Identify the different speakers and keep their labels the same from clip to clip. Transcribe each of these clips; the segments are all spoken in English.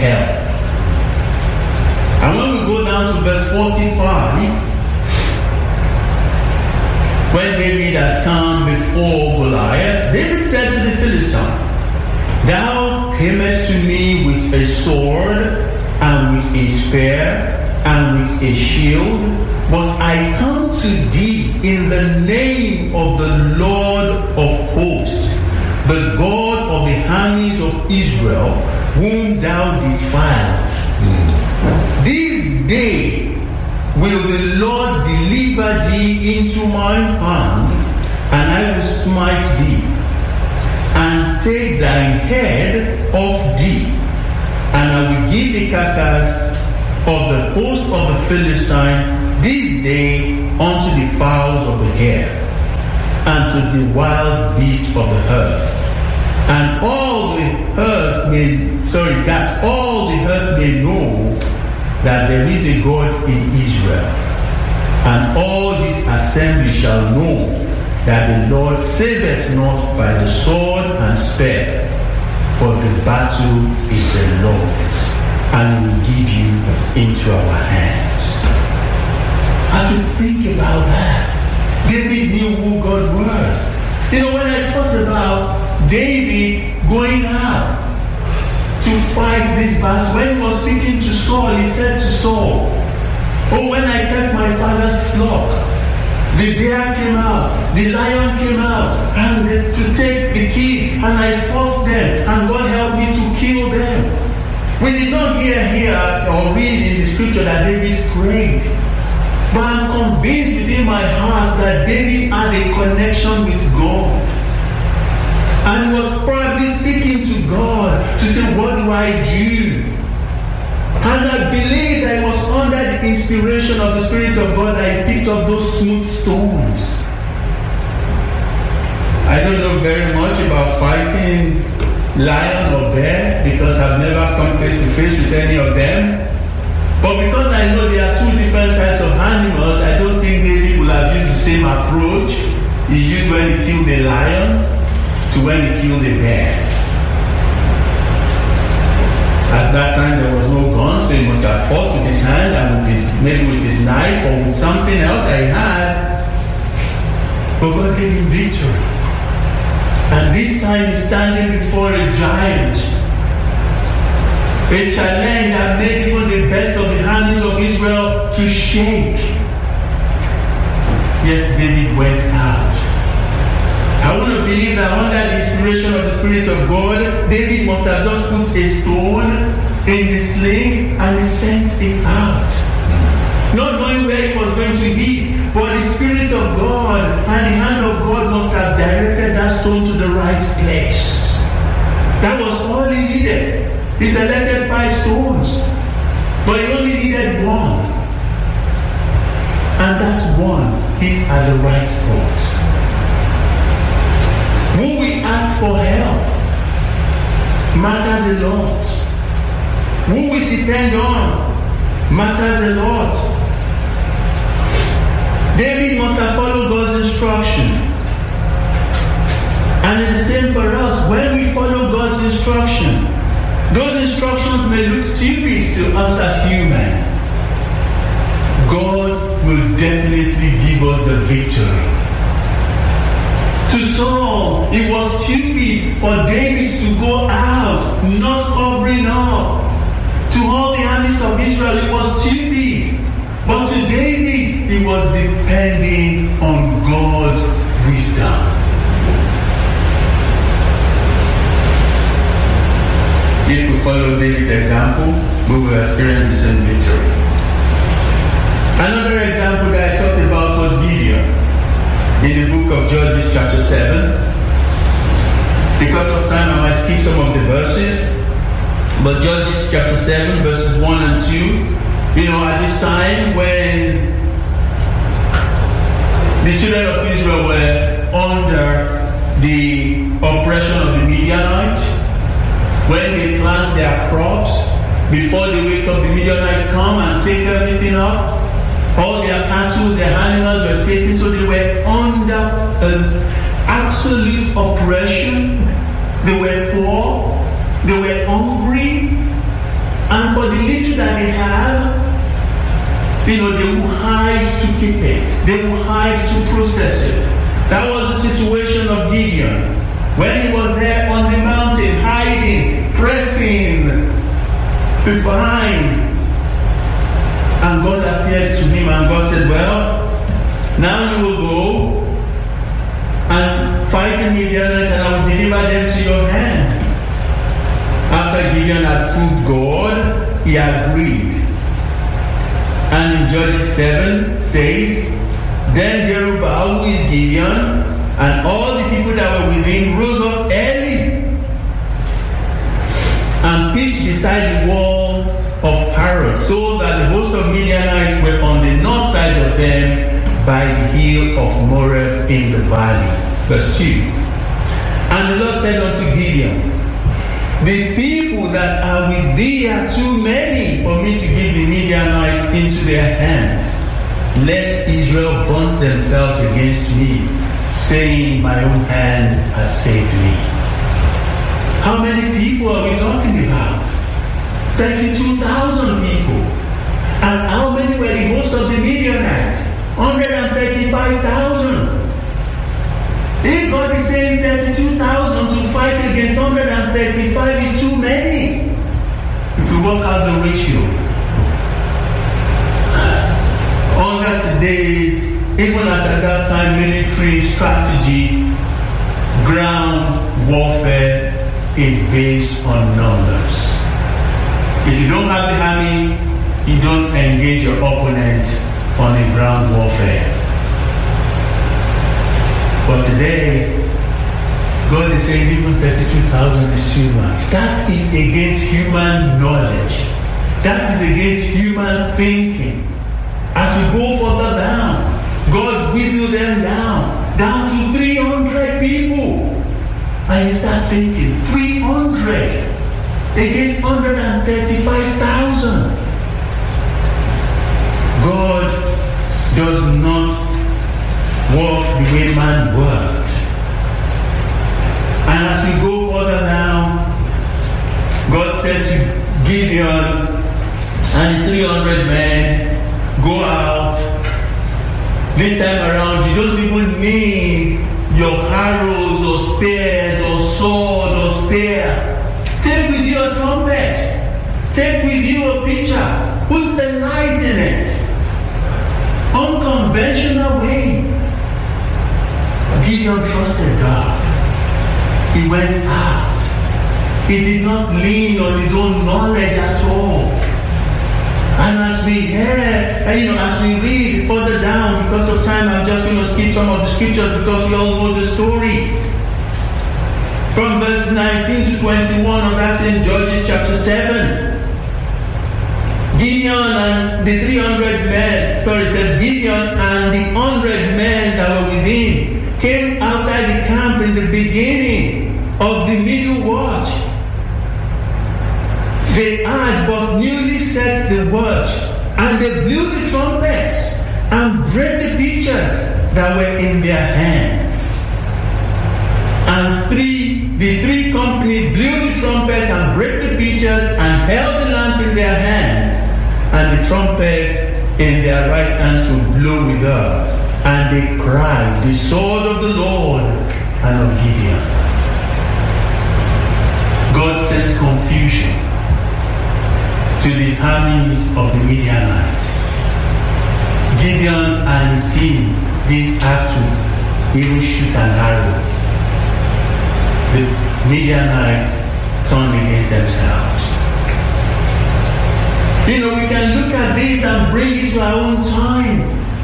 Speaker 1: hell. And when we go down to verse 45, when David had come before Goliath, David said to the Philistine, "Thou camest to me with a sword, and with a spear, and with a shield, but I come to thee in the name of the Lord of hosts, the God of the armies of Israel, whom thou defiled. This day will the Lord deliver thee into my hand, and I will smite thee, and take thine head off thee, and I will give the carcass of the host of the Philistine this day unto the fowls of the air, and to the wild beasts of the earth. And that all the earth may know that there is a God in Israel. And all this assembly shall know that the Lord saveth not by the sword and spear, for the battle is the Lord's, and will give you into our hands." As we think about that, David knew who God was. When I thought about David going out to fight this battle, when he was speaking to Saul, he said to Saul, "Oh, when I kept my father's flock, the bear came out, the lion came out, and to take the king, and I fought them, and God helped me to kill them." We did not hear here or read in the scripture that David prayed. But I'm convinced within my heart that David had a connection with God. And he was probably speaking to God to say, "What do I do?" And I believe that it was under the inspiration of the Spirit of God that he picked up those smooth stones. I don't know very much about fighting lion or bear because I've never come face to face with any of them. But because I know there are two different types of animals, I don't think David will have used the same approach he used when he killed the lion to when he killed the bear. At that time there was no gun, so he must have fought with his hand and maybe with his knife or with something else that he had. But God gave him victory. And this time he's standing before a giant. A challenge that made even the best of the armies of Israel to shake. Yet David went out. I want to believe that under the inspiration of the Spirit of God, David must have just put a stone in the sling and he sent it out. Not knowing where it was going to hit, but the Spirit of God and the hand of God must have directed that stone to the right place. That was all he needed. He selected 5 stones, but he only needed one. And that one hit at the right spot. Who we ask for help matters a lot. Who we depend on matters a lot. David must have followed God's instruction. And it's the same for us. When we follow God's instruction, those instructions may look stupid to us as human. God will definitely give us the victory. To Saul, it was stupid for David to go out, not covering up. To all the armies of Israel, it was stupid. But to David, he was depending on God's wisdom. If we follow David's example, we will experience the same victory. Another example that I talked about was Gideon in the book of Judges chapter 7. Because of time, I might skip some of the verses. But Judges chapter 7, verses 1 and 2. At this time when the children of Israel were under the oppression of the Midianites, when they plant their crops, before they wake up, the Midianites come and take everything up. All their cattle, their animals were taken, so they were under an absolute oppression. They were poor, they were hungry, And for the little that they have, they will hide to keep it. They will hide to process it. That was the situation of Gideon. When he was there on the mountain, hiding, pressing behind. And God appeared to him and God said, well, now you will go and fight the Midianites and I will deliver them to your hand. After Gideon had proved God, he agreed. And in Judges 7 says, then Jerubbaal, who is Gideon, and all the people that were with him rose up early and pitched beside the wall of Harod, so that the host of Midianites were on the north side of them by the hill of Moreh in the valley. Verse 2. And the Lord said unto Gideon, the people that are with thee are too many for me to give the Midianites into their hands, lest Israel vaunt themselves against me, saying, my own hand has saved me. How many people are we talking about? 32,000 people. And how many were the host of the Midianites? 135,000. If God is saying 32,000 to fight against 135 is too many. If we work out the ratio. Under today's, even as at that time, military strategy, ground warfare is based on numbers. If you don't have the army, you don't engage your opponent on a ground warfare. But today, God is saying even 32,000 is too much. That is against human knowledge. That is against human thinking. As we go further down, God whittled them down to 300 people. And you start thinking, 300 against 135,000. God does not work the way man works. And as we go further down, God said to Gideon and his 300 men, go out. This time around, you don't even need your arrows or spears or sword or spear. Take with you a trumpet. Take with you a pitcher. Put the light in it. Unconventional way. Gideon trusted God. He went out. He did not lean on his own knowledge at all. And as we hear, as we read further down, because of time, I'm just going to skip some of the scriptures because we all know the story. From verse 19 to 21 of that same Judges chapter 7. Gideon and the 300 men, Gideon and the 100 men that were with him came outside the camp in the beginning of the middle watch. They had but newly set the watch, and they blew the trumpets and brake the pitchers that were in their hands. And the three companies blew the trumpets and brake the pitchers and held the lamp in their hands and the trumpet in their right hand to blow with her. And they cried, the sword of the Lord and of Gideon. God sent confusion to the armies of the Midianites. Gideon and his team didn't have to even shoot an arrow. The Midianites turned against themselves. We can look at this and bring it to our own time.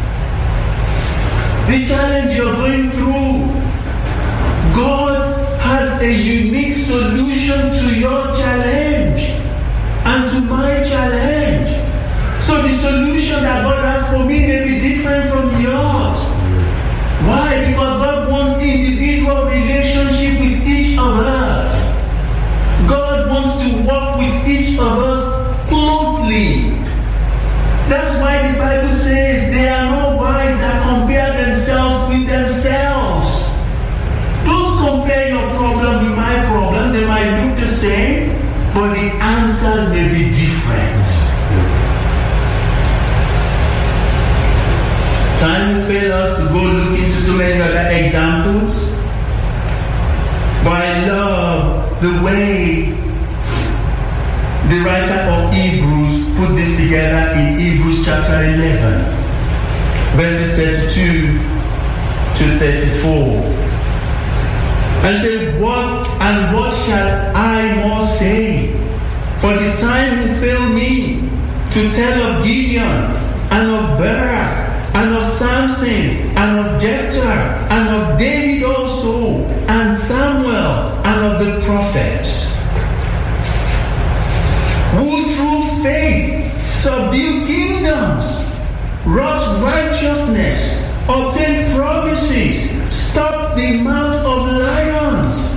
Speaker 1: The challenge you're going through, God has a unique solution to your challenge and to my challenge. So the solution that God has for me may be different from yours. Why? Because God wants individual relationship with each of us. God wants to work with each of us closely. That's why the Bible says there are no wise that compare themselves with themselves. Don't compare your problem with my problem. They might look the same. answers may be different. Time will fail us to go look into so many other examples. But I love the way the writer of Hebrews put this together in Hebrews chapter 11, verses 32 to 34. And say, what shall I more say? For the time will fail me to tell of Gideon, and of Barak, and of Samson, and of Jephthah, and of David also, and Samuel, and of the prophets, who through faith subdued kingdoms, wrought righteousness, obtained promises, stopped the mouth of lions.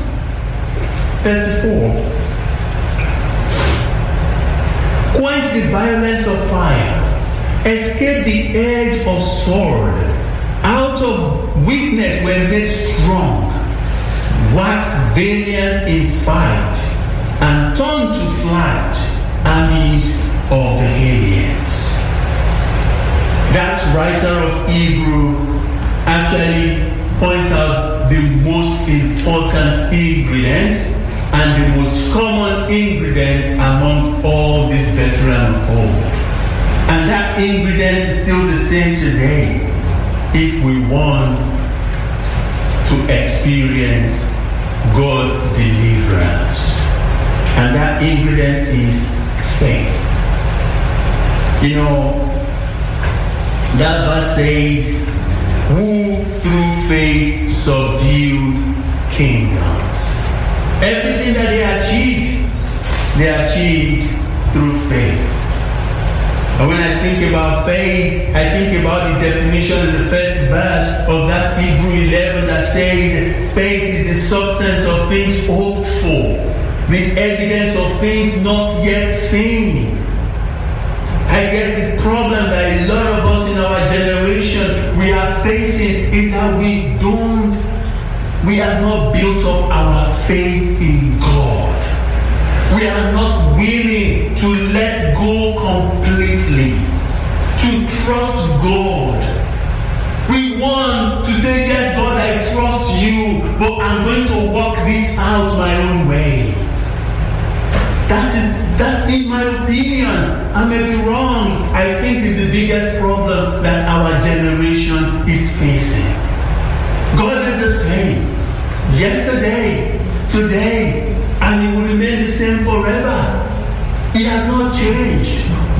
Speaker 1: 34. Quench the violence of fire, escape the edge of sword, out of weakness were made strong, wax valiant in fight, and turn to flight armies of the aliens. That writer of Hebrew actually points out the most important ingredient and the most common ingredient among all these veterans of old. And that ingredient is still the same today if we want to experience God's deliverance. And that ingredient is faith. You know, that verse says, who through faith subdued kingdoms. Everything that they achieved through faith. And when I think about faith, I think about the definition in the first verse of that Hebrew 11 that says, faith is the substance of things hoped for, the evidence of things not yet seen. I guess the problem that a lot of us in our generation we are facing is that we have not built up our faith in God. We are not willing to let go completely, to trust God. We want to say, yes, God, I trust you, but I'm going to work this out my own way. That in my opinion, I may be wrong, I think is the biggest problem that our generation is facing. God is the same, yesterday, today, and he will remain the same forever. He has not changed.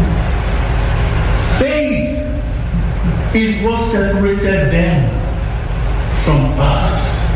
Speaker 1: Faith is what separated them from us.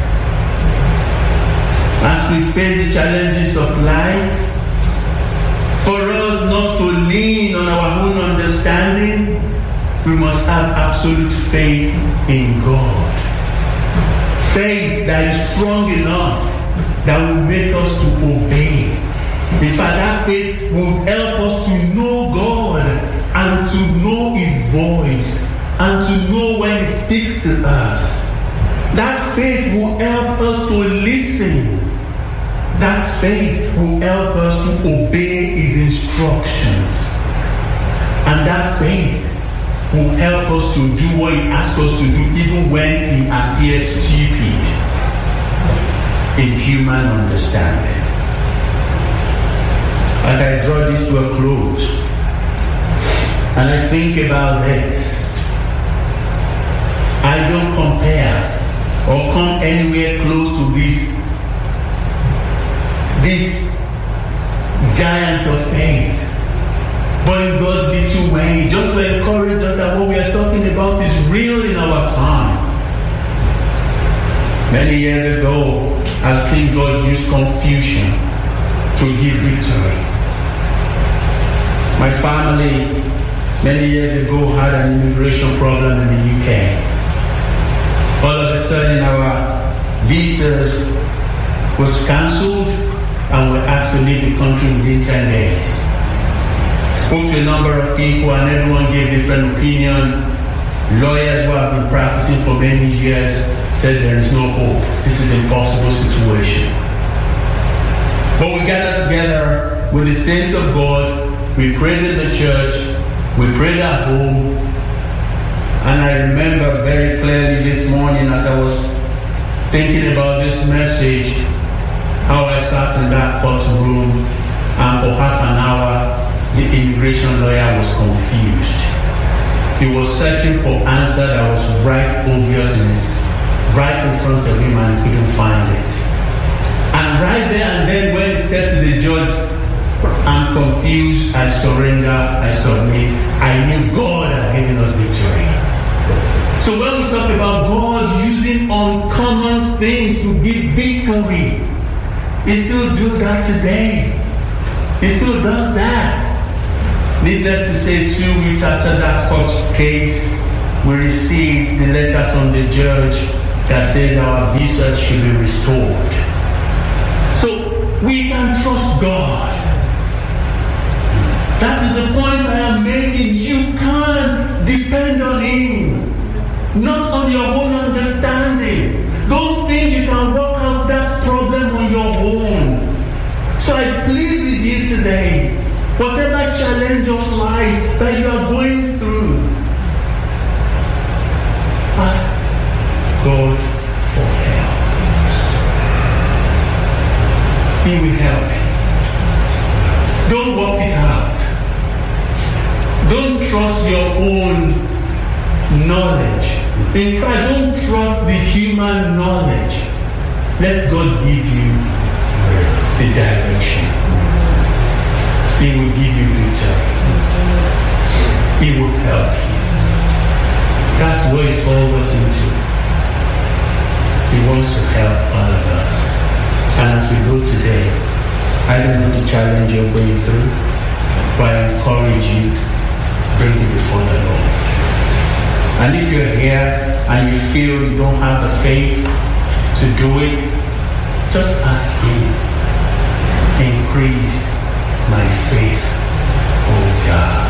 Speaker 1: As we face the challenges of life, for us not to lean on our own understanding, we must have absolute faith in God. Faith that is strong enough that will make us to obey. In fact, that faith will help us to know God and to know his voice and to know when he speaks to us. That faith will help us to listen. That faith will help us to obey his instructions. And that faith will help us to do what he asks us to do even when he appears stupid in human understanding. As I draw this to a close, and I think about this, I don't compare or come anywhere close to this giant of faith. But in God's little way, just to encourage us that what we are talking about is real in our time. Many years ago, I've seen God use confusion to give victory. My family, many years ago, had an immigration problem in the UK. All of a sudden, our visas was cancelled and were asked to leave the country within 10 days. Spoke to a number of people and everyone gave different opinion. Lawyers who have been practicing for many years said there is no hope. This is an impossible situation. But we gathered together with the saints of God. We prayed in the church. We prayed at home. And I remember very clearly this morning as I was thinking about this message, how I sat in that courtroom and for half an hour the immigration lawyer was confused. He was searching for answer that was right in front of him and he couldn't find it. And right there and then when he said to the judge, I'm confused, I surrender, I submit, I knew God has given us victory. So when we talk about God using uncommon things to give victory, He still does that today. He still does that. Needless to say, 2 weeks after that court case, we received the letter from the judge that says our visas should be restored. So we can trust God. That is the point I am making. You can depend on Him, not on your own understanding. Don't think you can work out that problem on your own. So I plead with you today, whatever challenge of life that you are going through, ask God for help. He will help you. Don't work it out. Don't trust your own knowledge. In fact, don't trust the human knowledge. Let God give you the direction. He will give you victory. He will help you. That's what He's called us into. He wants to help all of us. And as we go today, I don't know the challenge you're going through, but I encourage you, bring it before the Lord. And if you're here and you feel you don't have the faith to do it, just ask Him, increase my faith, oh God.